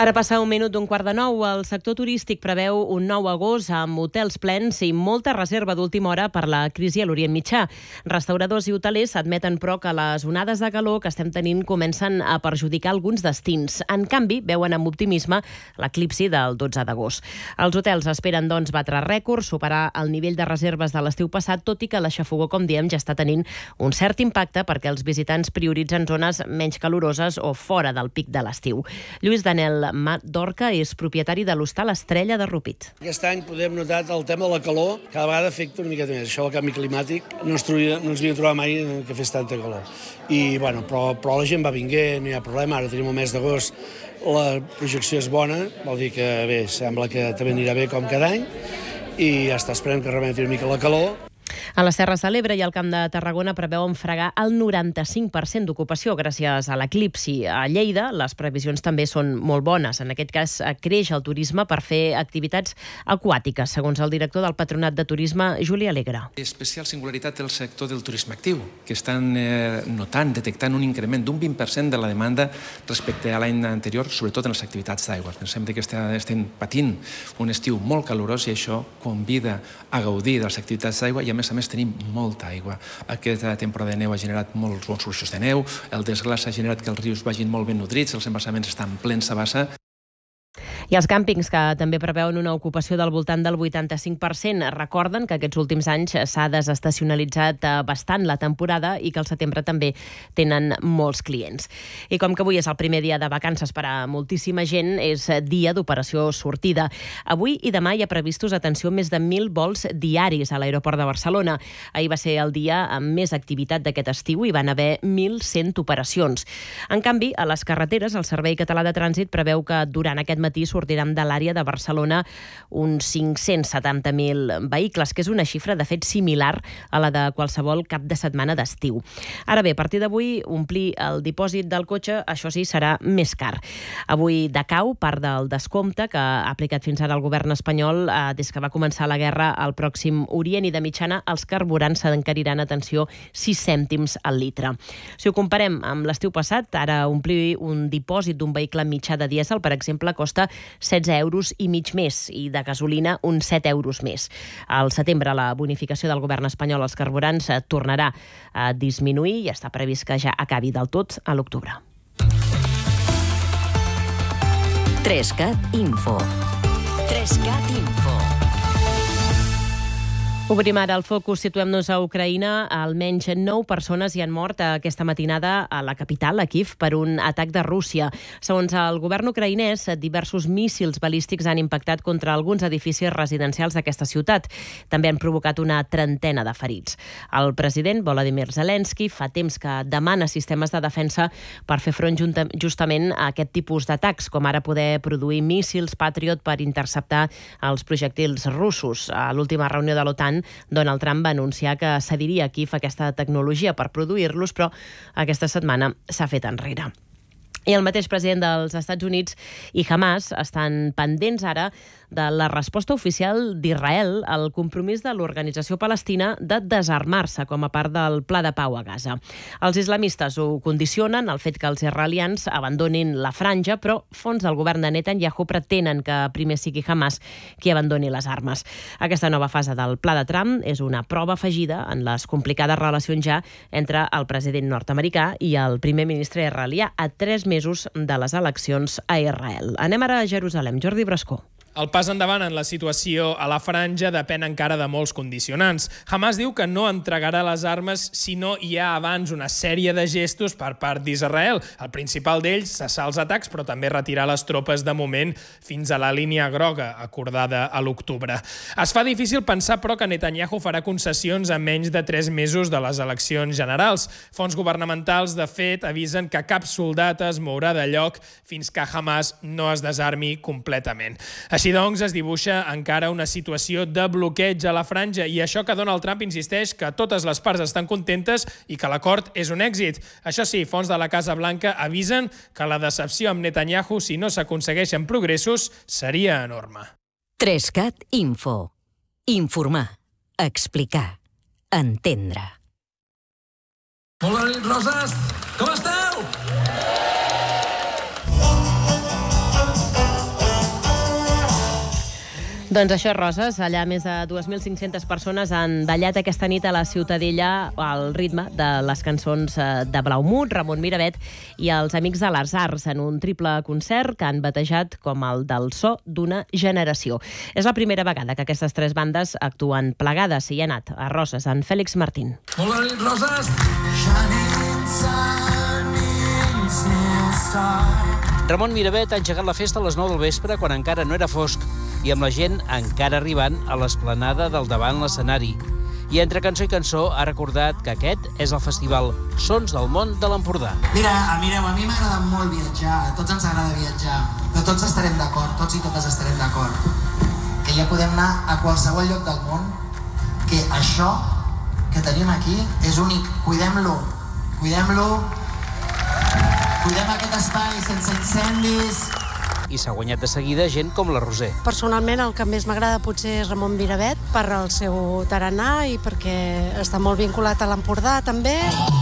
Ara passa 1:45. El sector turístic preveu un 9 agost amb hotels plens i molta reserva d'última hora per la crisi a l'Orient Mitjà. Restauradors i hotelers admeten, però, que les onades de calor que estem tenint comencen a perjudicar alguns destins. En canvi, veuen amb optimisme l'eclipsi del 12 d'agost. Els hotels esperen, doncs, batre rècords, superar el nivell de reserves de l'estiu passat, tot i que la xafogor, com diem, ja està tenint un cert impacte perquè els visitants prioritzen zones menys caloroses o fora del pic de l'estiu. Lluís Daniel Dorca és propietari de l'hostal Estrella de Rupit. Aquest any podem notar el tema de la calor, cada vegada afecta una miqueta més. Això del canvi climàtic no ens havíem trobat mai que fes tanta calor. Però la gent va vinguent, no hi ha problema. Ara tenim el mes d'agost, la projecció és bona, vol dir que bé, sembla que també anirà bé com cada any, i ja està, esperem que remeti una mica la calor. A les Terres de l'Ebre i al Camp de Tarragona preveuen fregar el 95% d'ocupació gràcies a l'eclipsi. A Lleida les previsions també són molt bones. En aquest cas creix el turisme per fer activitats aquàtiques, segons el director del Patronat de Turisme, Juli Alegre. Especial singularitat del sector del turisme actiu, que estan detectant un increment d'un 20% de la demanda respecte a l'any anterior, sobretot en les activitats d'aigua. Pensem que estem patint un estiu molt calorós i això convida a gaudir de les activitats d'aigua i a més tenim molta aigua. Aquesta temporada de neu ha generat molts bons fluxos de neu, el desglaç ha generat que els rius vagin molt ben nutrits, els embassaments estan plens a bassa. I els càmpings, que també preveuen una ocupació del voltant del 85%, recorden que aquests últims anys s'ha desestacionalitzat bastant la temporada i que al setembre també tenen molts clients. I com que avui és el primer dia de vacances per a moltíssima gent, és dia d'operació sortida. Avui i demà hi ha previstos, atenció, més de 1.000 vols diaris a l'aeroport de Barcelona. Ahir va ser el dia amb més activitat d'aquest estiu i van haver 1.100 operacions. En canvi, a les carreteres, el Servei Català de Trànsit preveu que durant aquest matí sortiran de l'àrea de Barcelona uns 570.000 vehicles, que és una xifra, de fet, similar a la de qualsevol cap de setmana d'estiu. Ara bé, a partir d'avui, omplir el dipòsit del cotxe, això sí, serà més car. Avui decau part del descompte que ha aplicat fins ara el govern espanyol des que va començar la guerra al Pròxim Orient, i de mitjana els carburants s'encariran, atenció, 6 cèntims al litre. Si ho comparem amb l'estiu passat, ara omplir un dipòsit d'un vehicle mitjà de dièsel, per exemple, costa 16,5 euros més, i de gasolina uns 7 euros més. Al setembre la bonificació del govern espanyol als carburants tornarà a disminuir i està previst que ja acabi del tot a l'octubre. 3CAT Info. 3CAT Info. Obrim ara el focus, situem-nos a Ucraïna. Almenys 9 persones hi han mort aquesta matinada a la capital, a Kíev, per un atac de Rússia. Segons el govern ucraïnès, diversos míssils balístics han impactat contra alguns edificis residencials d'aquesta ciutat. També han provocat una trentena de ferits. El president Volodymyr Zelensky fa temps que demana sistemes de defensa per fer front justament a aquest tipus d'atacs, com ara poder produir míssils Patriot per interceptar els projectils russos. A l'última reunió de l'OTAN, Donald Trump va anunciar que cediria a Kíev aquesta tecnologia per produir-los, però aquesta setmana s'ha fet enrere. I el mateix president dels Estats Units i Hamas estan pendents ara de la resposta oficial d'Israel al compromís de l'Organització Palestina de desarmar-se com a part del pla de pau a Gaza. Els islamistes ho condicionen al fet que els israelians abandonin la franja, però fons del govern de Netanyahu pretenen que primer sigui Hamas qui abandoni les armes. Aquesta nova fase del pla de Trump és una prova afegida en les complicades relacions ja entre el president nord-americà i el primer ministre israelià a 3 mesos de les eleccions a Israel. Anem ara a Jerusalem. Jordi Brascó. El pas endavant en la situació a la franja depèn encara de molts condicionants. Hamas diu que no entregarà les armes si no hi ha abans una sèrie de gestos per part d'Israel. El principal d'ells, cessar els atacs, però també retirar les tropes de moment fins a la línia groga, acordada a l'octubre. Es fa difícil pensar, però, que Netanyahu farà concessions a menys de 3 mesos de les eleccions generals. Fons governamentals, de fet, avisen que cap soldat es mourà de lloc fins que Hamas no es desarmi completament. Així doncs, es dibuixa encara una situació de bloqueig a la franja, i això que Donald Trump insisteix que totes les parts estan contentes i que l'acord és un èxit. Això sí, fonts de la Casa Blanca avisen que la decepció amb Netanyahu, si no s'aconsegueixen progressos, seria enorme. 3CAT Info. Informar, explicar, entendre. Hola, roses! Com esteu? Doncs això, Roses, allà més de 2.500 persones han ballat aquesta nit a la Ciutadella al ritme de les cançons de Blaumut, Ramon Miravet i els Amics de les Arts en un triple concert que han batejat com el del so d'una generació. És la primera vegada que aquestes tres bandes actuen plegades i ha anat a Roses en Fèlix Martín. Molt bona nit, Roses! Ramon Miravet ha engegat la festa a les 9 del vespre quan encara no era fosc i amb la gent encara arribant a l'esplanada del davant l'escenari. I entre cançó i cançó ha recordat que aquest és el festival Sons del Món de l'Empordà. Mireu, a mi m'agrada molt viatjar, a tots ens agrada viatjar, però tots estarem d'acord, tots i totes estarem d'acord, que ja podem anar a qualsevol lloc del món, que això que tenim aquí és únic. Cuidem-lo, cuidem aquest espai sense incendis. I s'ha guanyat de seguida gent com la Roser. Personalment el que més m'agrada potser és Ramon Miravet per el seu tarannà i perquè està molt vinculat a l'Empordà també.